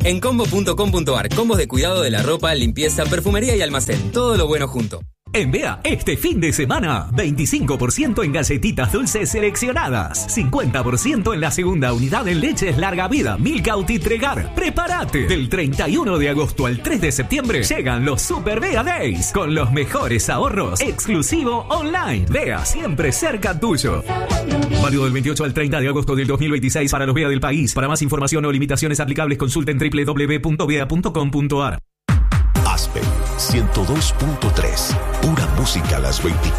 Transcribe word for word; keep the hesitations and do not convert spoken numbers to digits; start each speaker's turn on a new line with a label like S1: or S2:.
S1: En combo punto com punto ar, combos de cuidado de la ropa, limpieza, perfumería y almacén. Todo lo bueno junto.
S2: En Bea, este fin de semana, veinticinco por ciento en galletitas dulces seleccionadas, cincuenta por ciento en la segunda unidad en leches larga vida, Milka Tregar. ¡Prepárate! Del treinta y uno de agosto al tres de septiembre llegan los Super Bea Days con los mejores ahorros, exclusivo online. Bea, siempre cerca tuyo. Válido del veintiocho al treinta de agosto del dos mil veintiséis para los Bea del país. Para más información o limitaciones aplicables, consulten doble u doble u doble u punto bea punto com punto ar.
S3: Aspen ciento dos punto tres. Pura música a las veinticuatro.